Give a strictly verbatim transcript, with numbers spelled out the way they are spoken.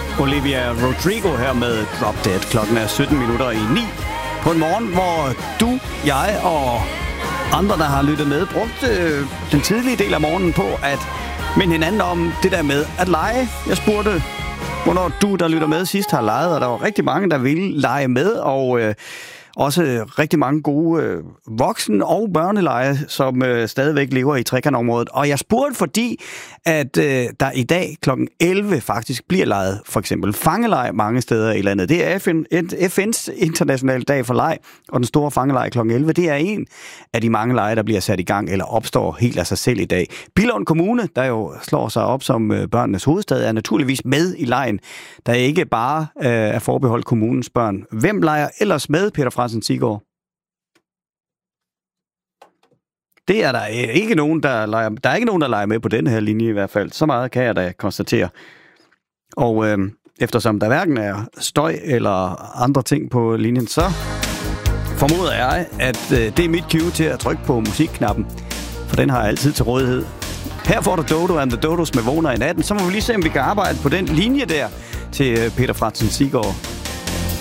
Olivia Rodrigo her med Drop Dead. Klokken er sytten minutter i ni på en morgen, hvor du, jeg og andre, der har lyttet med, brugte øh, den tidlige del af morgenen på at minde hinanden om det der med at lege. Jeg spurgte, hvornår du, der lytter med, sidst har leget, og der var rigtig mange, der ville lege med, og øh, også rigtig mange gode øh, voksen- og børneleje, som øh, stadigvæk lever i trekantområdet. Og jeg spurgte, fordi at øh, der i dag klokken elleve faktisk bliver lejet for eksempel fangelej mange steder i landet. Det er F N, F N's internationale dag for leg, og den store fangelej klokken elleve, det er en af de mange lege, der bliver sat i gang eller opstår helt af sig selv i dag. Billund Kommune, der jo slår sig op som øh, børnenes hovedstad, er naturligvis med i lejen, der ikke bare øh, er forbeholdt kommunens børn. Hvem leger ellers med, Peter Fransen Siggaard? Det er der ikke nogen, der leger, der er ikke nogen, der leger med på den her linje i hvert fald. Så meget kan jeg da konstatere. Og øh, eftersom der hverken er støj eller andre ting på linjen, så formoder jeg, at øh, det er mit cue til at trykke på musikknappen. For den har jeg altid til rådighed. Her får du Dodo and the Dodos med Vågner i natten. Så må vi lige se, om vi kan arbejde på den linje der til øh, Peter Fransen Siggaard.